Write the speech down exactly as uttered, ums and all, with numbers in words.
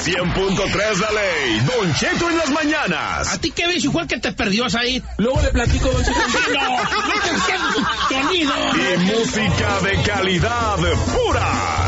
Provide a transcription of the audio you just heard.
cien punto tres La Ley, Don Cheto en las mañanas. ¿A ti qué ves, igual que te perdió ahí? Luego le platico, Don Cheto. ¡No! ¡No te sonido! Y música de calidad pura.